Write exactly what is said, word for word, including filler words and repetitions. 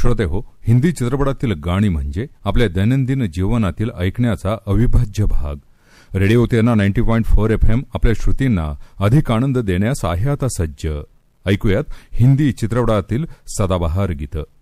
श्रोते हो, हिंदी चित्रपटातील गाणी म्हणजे आपल्या दैनंदिन जीवनातील ऐकण्याचा अविभाज्य भाग. Radio Terna ninety point four F M आपल्या श्रुतींना अधिक आनंद देण्यास आहे आता सज्ज. ऐकूयात हिंदी चित्रपटातील सदाबहार गीतं.